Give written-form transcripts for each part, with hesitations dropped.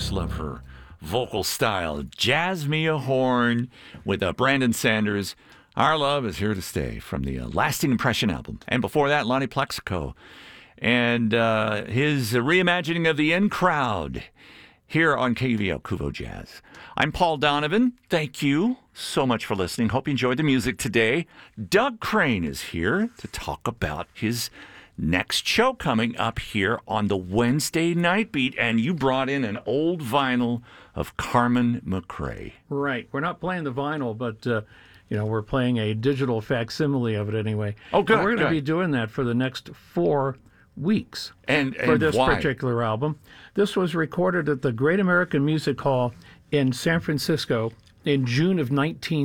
just love her vocal style. Jazzmia Horn with Brandon Sanders. Our Love is Here to Stay from the Lasting Impression album. And before that, Lonnie Plexico and his reimagining of The In Crowd here on KUVO Kuvo Jazz. I'm Paul Donovan. Thank you so much for listening. Hope you enjoyed the music today. Doug Crane is here to talk about his next show coming up here on the Wednesday Night Beat, and you brought in an old vinyl of Carmen McRae. Right. We're not playing the vinyl, but we're playing a digital facsimile of it anyway. Oh, good. And we're going to be doing that for the next 4 weeks. And for this why? particular album. This was recorded at the Great American Music Hall in San Francisco in June of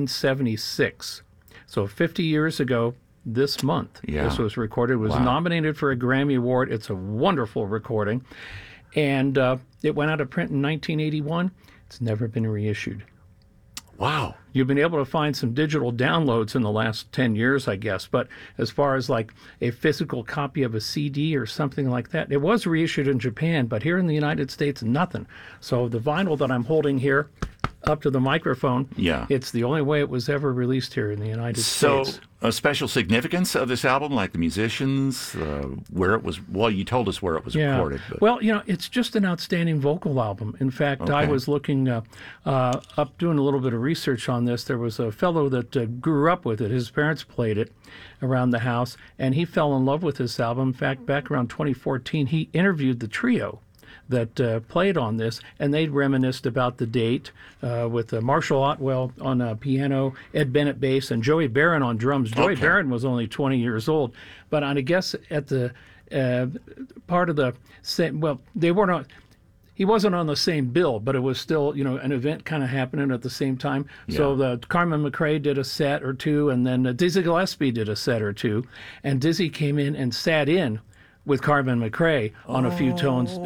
1976. So 50 years ago this month, this was recorded. It was nominated for a Grammy Award. It's a wonderful recording. And it went out of print in 1981. It's never been reissued. Wow. You've been able to find some digital downloads in the last 10 years, I guess. But as far as like a physical copy of a CD or something like that, it was reissued in Japan, but here in the United States, nothing. So the vinyl that I'm holding here up to the microphone, it's the only way it was ever released here in the United States. So a special significance of this album, like the musicians, where it was, well, you told us where it was recorded. But. Well, it's just an outstanding vocal album. In fact, I was looking up, doing a little bit of research on this. There was a fellow that grew up with it. His parents played it around the house, and he fell in love with this album. In fact, back around 2014, he interviewed the trio that played on this, and they reminisced about the date with Marshall Otwell on piano, Ed Bennett bass, and Joey Barron on drums. Joey Barron was only 20 years old, but I guess at the part of the same, well, they were not. He wasn't on the same bill, but it was still, an event kind of happening at the same time. Yeah. So the Carmen McRae did a set or two, and then Dizzy Gillespie did a set or two, and Dizzy came in and sat in with Carmen McRae on a few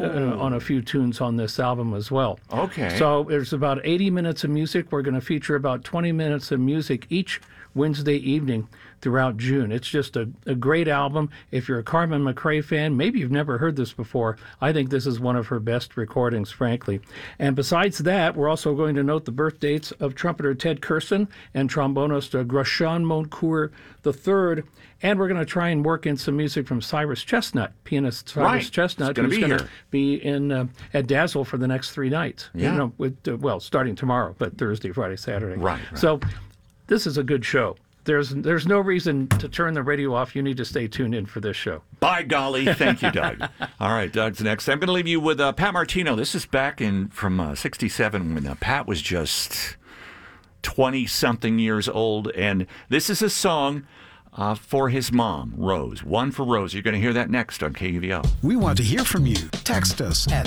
tunes on this album as well. Okay. So there's about 80 minutes of music. We're going to feature about 20 minutes of music each Wednesday evening throughout June. It's just a great album. If you're a Carmen McRae fan, maybe you've never heard this before. I think this is one of her best recordings, frankly. And besides that, we're also going to note the birth dates of trumpeter Ted Kurson and trombonist Grosjean Moncourt III. And we're going to try and work in some music from Cyrus Chestnut, pianist Cyrus Chestnut, who's going to be in at Dazzle for the next 3 nights. Yeah. Starting tomorrow, but Thursday, Friday, Saturday. Right. So this is a good show. There's no reason to turn the radio off. You need to stay tuned in for this show. By golly, thank you, Doug. All right, Doug's next. I'm going to leave you with Pat Martino. This is back from 67 when Pat was just 20-something years old. And this is a song for his mom, Rose. One for Rose. You're going to hear that next on KUVO. We want to hear from you. Text us at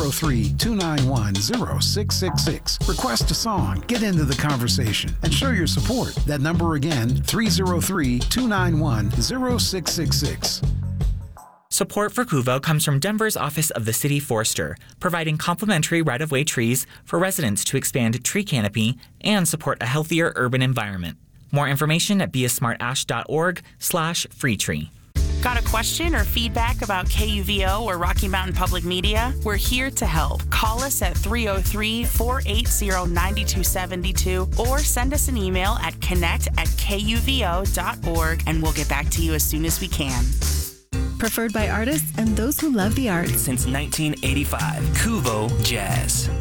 303-291-0666. Request a song, get into the conversation, and show your support. That number again, 303-291-0666. Support for KUVO comes from Denver's Office of the City Forester, providing complimentary right-of-way trees for residents to expand tree canopy and support a healthier urban environment. More information at beasmartash.org/freetree. Got a question or feedback about KUVO or Rocky Mountain Public Media? We're here to help. Call us at 303-480-9272 or send us an email at connect@kuvo.org and we'll get back to you as soon as we can. Preferred by artists and those who love the arts. Since 1985, KUVO Jazz.